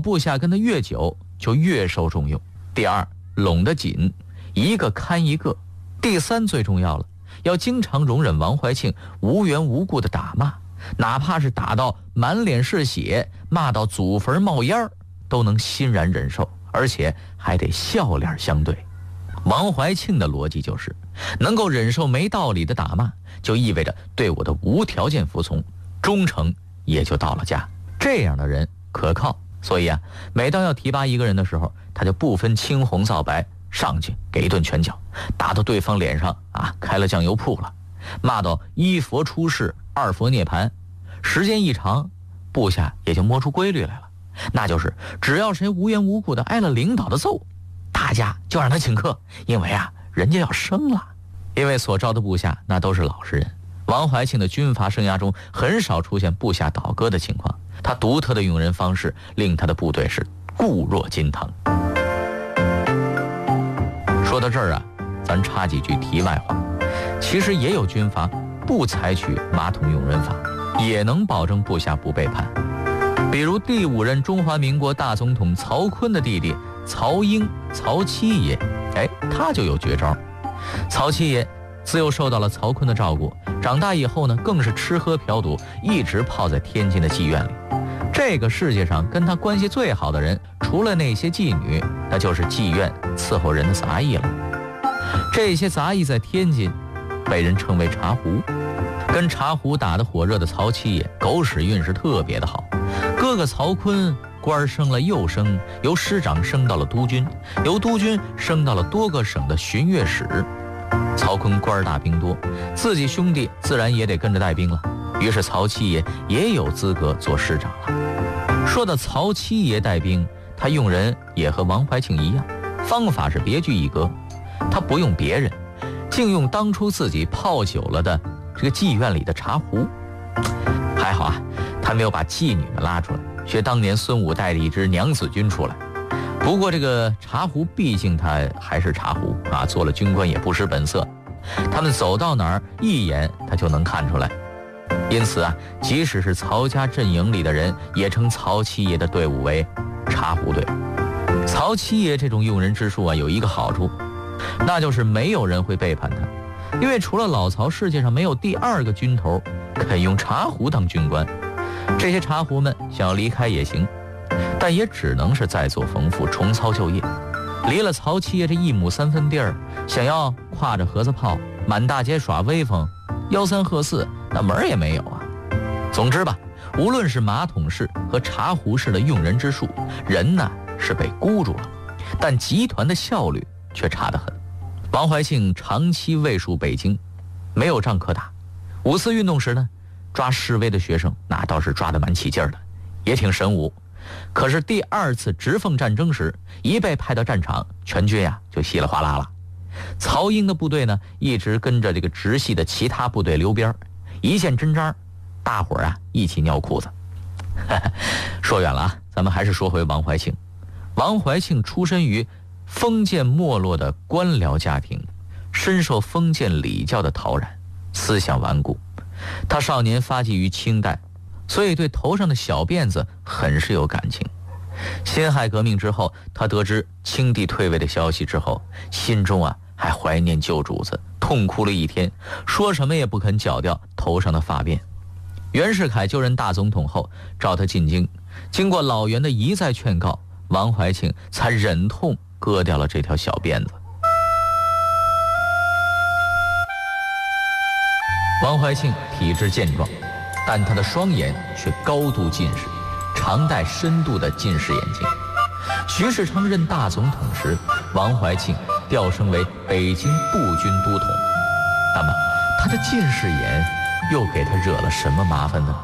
部下跟他越久，就越受重用。第二，拢得紧，一个看一个。第三，最重要了，要经常容忍王怀庆无缘无故的打骂，哪怕是打到满脸是血，骂到祖坟冒烟，都能欣然忍受，而且还得笑脸相对。王怀庆的逻辑就是，能够忍受没道理的打骂，就意味着对我的无条件服从，忠诚也就到了家。这样的人可靠，所以啊，每当要提拔一个人的时候，他就不分青红皂白，上去给一顿拳脚，打到对方脸上开了酱油铺了，骂到一佛出世，二佛涅槃。时间一长，部下也就摸出规律来了，那就是只要谁无缘无故的挨了领导的揍，大家就让他请客，因为人家要升了。因为所招的部下那都是老实人，王怀庆的军阀生涯中很少出现部下倒戈的情况，他独特的用人方式令他的部队是固若金汤。说到这儿咱插几句题外话，其实也有军阀不采取马桶用人法，也能保证部下不背叛。比如第5任中华民国大总统曹锟的弟弟曹英，曹七爷，他就有绝招。曹七爷自幼受到了曹锟的照顾，长大以后呢，更是吃喝嫖赌，一直泡在天津的妓院里。这个世界上跟他关系最好的人，除了那些妓女，那就是妓院伺候人的杂役了。这些杂役在天津被人称为茶壶。跟茶壶打得火热的曹七爷，狗屎运是特别的好。哥哥曹锟官升了又升，由师长升到了督军，由督军升到了多个省的巡阅使。曹锟官大兵多，自己兄弟自然也得跟着带兵了，于是曹七爷也有资格做师长了。说到曹七爷带兵，他用人也和王怀庆一样，方法是别具一格。他不用别人，竟用当初自己泡久了的这个妓院里的茶壶。还好他没有把妓女们拉出来，学当年孙武带的一支娘子军出来。不过这个茶壶毕竟他还是茶壶做了军官也不失本色，他们走到哪儿一眼他就能看出来。因此即使是曹家阵营里的人也称曹七爷的队伍为茶壶队。曹七爷这种用人之术有一个好处，那就是没有人会背叛他，因为除了老曹，世界上没有第2个军头肯用茶壶当军官。这些茶壶们想要离开也行，但也只能是再做缝复，重操旧业。离了曹七爷这1亩3分地儿，想要挎着盒子炮满大街耍威风，吆三喝四，那门儿也没有总之吧，无论是马桶式和茶壶式的用人之术，人呢是被箍住了，但集团的效率却差得很。王怀庆长期卫戍北京，没有仗可打。5四运动时呢，抓示威的学生那倒是抓得蛮起劲儿的，也挺神武。可是第2次直奉战争时，一被派到战场，全军就稀里哗啦了。曹英的部队呢，一直跟着这个直系的其他部队溜边，一见真章，大伙儿一起尿裤子。说远了咱们还是说回王怀庆。王怀庆出身于封建没落的官僚家庭，深受封建礼教的陶染，思想顽固。他少年发迹于清代，所以对头上的小辫子很是有感情。辛亥革命之后，他得知清帝退位的消息之后，心中还怀念旧主子，痛哭了1天，说什么也不肯绞掉头上的发辫。袁世凯就任大总统后，召他进京，经过老袁的一再劝告，王怀庆才忍痛割掉了这条小辫子。王怀庆体质健壮，但他的双眼却高度近视，常戴深度的近视眼镜。徐世昌任大总统时，王怀庆调升为北京步军都统。那么他的近视眼又给他惹了什么麻烦呢？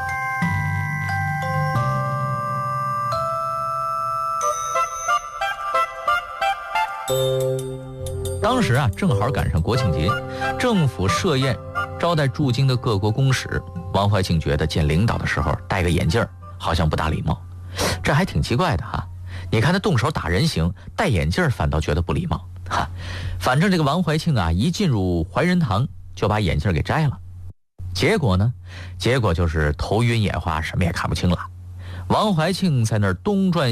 当时正好赶上国庆节，政府设宴招待驻京的各国公使。王怀庆觉得见领导的时候戴个眼镜好像不大礼貌，这还挺奇怪的你看他动手打人行，戴眼镜反倒觉得不礼貌反正这个王怀庆一进入怀仁堂就把眼镜给摘了。结果呢？结果就是头晕眼花，什么也看不清了。王怀庆在那儿东转